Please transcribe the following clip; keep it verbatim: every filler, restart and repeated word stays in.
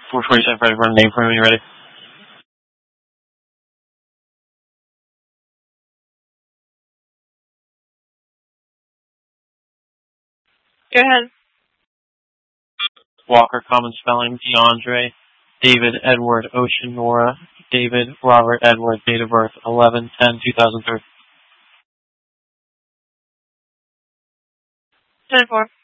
four forty-seven, Friday, run name for me, you ready? Go ahead. Walker, common spelling, DeAndre, David, Edward, Ocean, Nora, David, Robert, Edward, date of birth, eleven ten two thousand three. ten four.